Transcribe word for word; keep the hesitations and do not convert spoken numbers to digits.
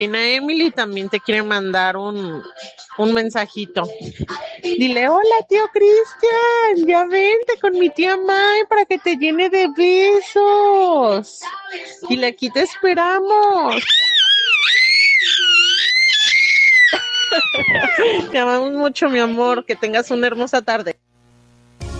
Reina Emily también te quiere mandar un, un mensajito. Dile, hola tío Cristian, ya vente con mi tía May para que te llene de besos. Dile, aquí te esperamos. Te amamos mucho, mi amor, que tengas una hermosa tarde.